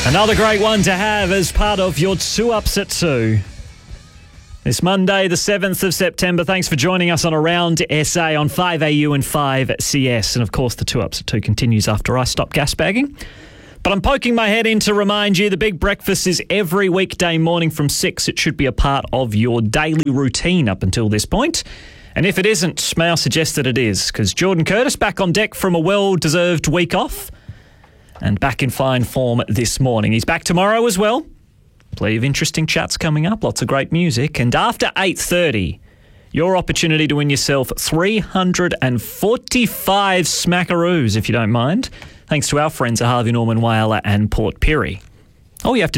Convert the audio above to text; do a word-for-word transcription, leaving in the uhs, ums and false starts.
Another great one to have as part of your two ups at two. This Monday, the seventh of September. Thanks for joining us on Around S A on five A U and five C S. And of course, the two ups at two continues after I stop gas bagging. But I'm poking my head in to remind you the big breakfast is every weekday morning from six. It should be a part of your daily routine up until this point. And if it isn't, may I suggest that it is, because Jordan Curtis back on deck from a well-deserved week off and back in fine form this morning. He's back tomorrow as well. Plenty of interesting chats coming up, lots of great music. And after eight thirty, your opportunity to win yourself three hundred forty-five smackaroos, if you don't mind, thanks to our friends at Harvey Norman Whaler and Port Pirie. All you have to